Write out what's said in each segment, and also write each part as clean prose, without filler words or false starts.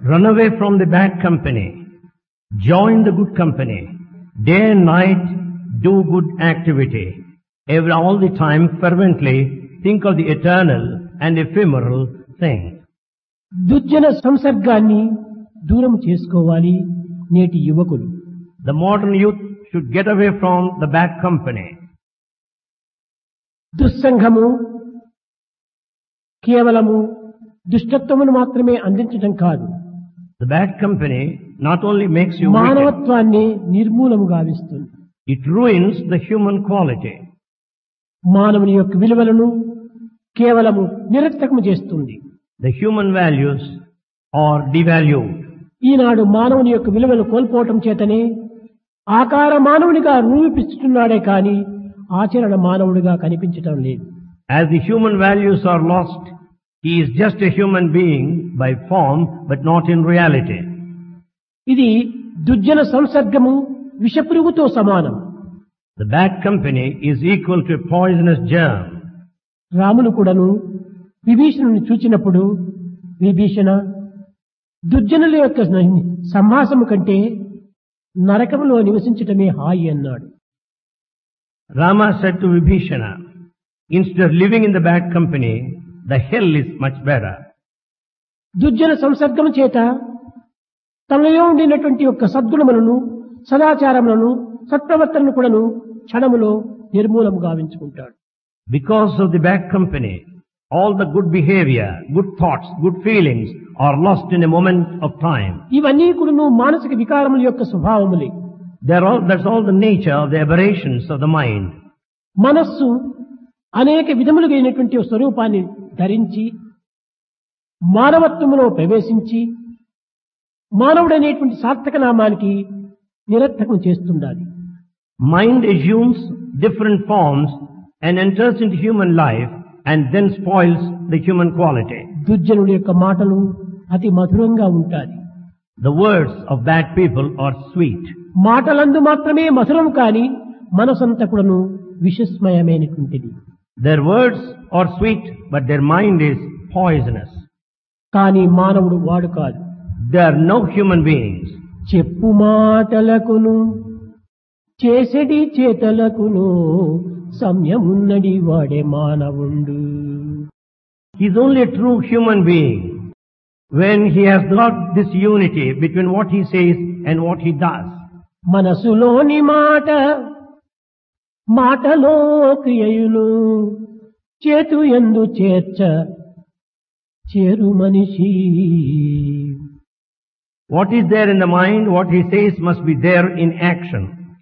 Run away from the bad company. Join the good company. Day and night, do good activity. All the time, fervently, think of the eternal and ephemeral things. దుర్జన సంసర్గాన్ని దూరం చేసుకోవాలి నేటి యువకులు. The modern youth should get away from the bad company. దుస్సంగము కేవలము దుష్టత్వమును మాత్రమే అందించడం కాదు, The bad company not only makes you wicked, మానవత్వాన్ని నిర్మూలము గావిస్తుంది. it ruins the human quality. మానవుని యొక్క విలువలను కేవలము నిరర్థకము చేస్తుంది. The human values are devalued. ఈనాడు మానవుని యొక్క విలువలు కోల్పోవటం చేతనే ఆకార మానవునిగా రూపిస్తున్నాడే కాని ఆచరణ మానవుడిగా కనిపించటం లేదు. As the human values are lost, he is just a human being by form, but not in reality. ఇది దుర్జన సంసర్గము విషపురుగుతో సమానం. The bad company is equal to a poisonous germ. Ramulu కూడాను విభీషణుని చూచినప్పుడు, విభీషణ, దుర్జనుల యొక్క సంహాసము కంటే నరకములో నివసించటమే హాయి అన్నాడు. Rama said to Vibhishana, instead of living in the bad company, the hell is much better. దుర్జన సంసర్గము చేత తనలో ఉండినటువంటి యొక్క సద్గుణములను, సదాచారములను, సత్ప్రవర్తనను కూడాను క్షణములో నిర్మూలము గావించుకుంటాడు. Because of the bad company, all the good behavior, good thoughts, good feelings are lost in a moment of time. ఇవన్నీ కూడాను మానసిక వికారముల యొక్క స్వభావములే. That's all the nature of the aberrations of the mind. మనస్సు అనేక విధములుగా అయినటువంటి స్వరూపాన్ని ధరించి మానవత్వములో ప్రవేశించి మానవుడనేటువంటి సార్థక నామానికి నిరర్థకం చేస్తుండాలి. Mind assumes different forms and enters into human life and then spoils the human quality. దుర్జనుల యొక్క మాటలు అతి మధురంగా ఉంటాయి. The words of bad people are sweet. మాటలందు మాత్రమే మధురం కాని మనసంతా కూడాను విషస్మయమైనటువంటిది. Their words are sweet, but their mind is poisonous. కానీ మానవుడు వాడు కాదు. They are no human beings. చెప్పు మాటలకును చేసెడి చేతలకును సంయమున్నడి వాడే మానవుండు. He is only a true human being when he has got this unity between what he says and what he does. మనసులోని మాట మాటలో క్రియయులు చేతు యందు చేర్చ చేరు మనిషి. What is there in the mind, what he says must be there in action.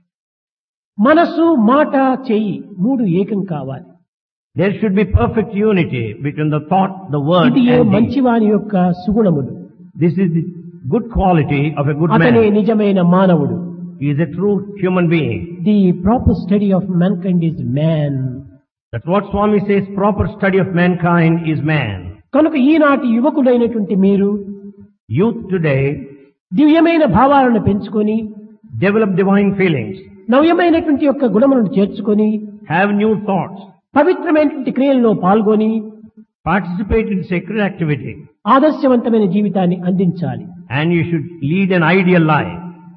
మనసు, మాట, చెయ్యి మూడు ఏకం కావాలి. There should be perfect unity between the thought, the word ఇది and deed. మంచివాని యొక్క సుగుణములు. This is the good quality of a good అతనే man. నిజమైన మానవుడు. He is a true human being. The proper study of mankind is man. That's what Swami says, proper study of mankind is man. కనుక ఈనాటి యువకుడైనటువంటి మీరు Youth today దివ్యమైన భావాలను పెంచుకొని develop divine feelings, నవ్యమైనటువంటి యొక్క గుణములను చేర్చుకొని have new thoughts, పవిత్రమైనటువంటి క్రియల్లో పాల్గొని participate in sacred activity, ఆదర్శవంతమైన జీవితాన్ని అందించాలి. and you should lead an ideal life.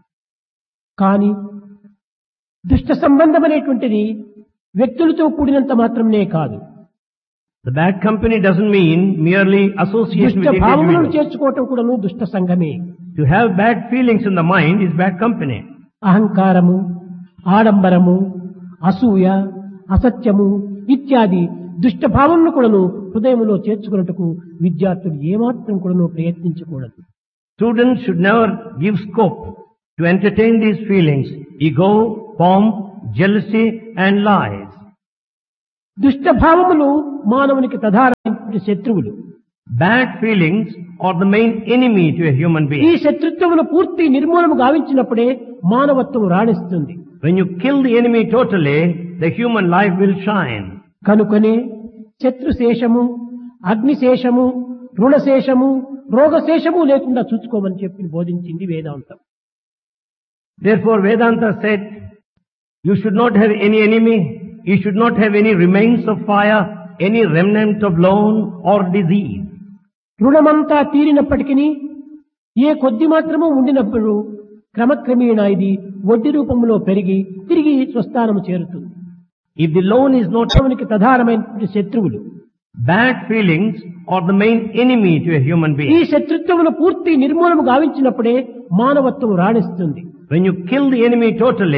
కానీ దుష్ట సంబంధమైనటువంటిది వ్యక్తులతో కూడినంత మాత్రమే కాదు. The bad company doesn't mean merely association దుష్ట with భావములను individuals. చేర్చుకోవటం కూడాను దుష్ట సంఘమే. To have bad feelings in the mind is bad company. అహంకారము, ఆడంబరము, అసూయ, అసత్యము ఇత్యాది దుష్ట భావములను కూడాను హృదయములో చేర్చుకున్నట్టుకు విద్యార్థులు ఏమాత్రం కూడాను ప్రయత్నించకూడదు. Students should never give scope to entertain these feelings, ego, pomp, jealousy and lies. దుష్ట భావములు మానవునికి ప్రధానమైన శత్రువులు. Bad feelings are the main enemy to a human ఈ being. శత్రుత్వమును పూర్తి నిర్మూలము గావించినప్పుడే మానవత్వం రాణిస్తుంది. When you kill the enemy totally, the human life will shine. కనుకనే శత్రుశేషము, అగ్నిశేషము, రుణశేషము, రోగశేషము లేకుండా చూసుకోమని చెప్పి బోధించింది వేదాంతం. Therefore Vedanta said, you should not have any enemy, you should not have any remains of fire, any remnant of loan or disease. రుణమంతా తీరినప్పటికీ ఏ కొద్ది మాత్రము ఉండినప్పుడు క్రమక్రమేణా ఇది వడ్డీ రూపంలో పెరిగి తిరిగి స్వస్థానము చేరుతుంది. If the loan is not, మానవునికి ప్రధానమైనటువంటి శత్రువులు. bad feelings are the main enemy to a human ఈ being. శత్రుత్వమును పూర్తి నిర్మూలము గావించినప్పుడే మానవత్వం రాణిస్తుంది. When you kill the enemy totally,